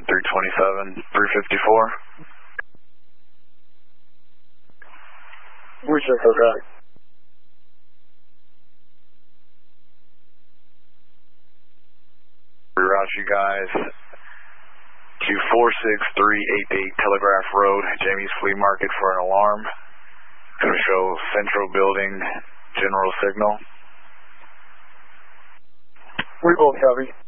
327, 354. We check our back. Reroute you guys to 46388 Telegraph Road, Jamie's Flea Market for an alarm. It's going to show Central Building General Signal. We both copy.